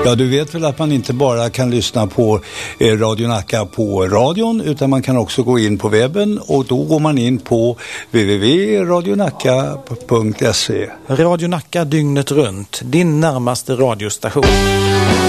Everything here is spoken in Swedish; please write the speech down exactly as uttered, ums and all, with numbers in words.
Ja, du vet väl att man inte bara kan lyssna på eh, Radio Nacka på radion, utan man kan också gå in på webben, och då går man in på w w w punkt radio nacka punkt se. Radio Nacka dygnet runt, din närmaste radiostation.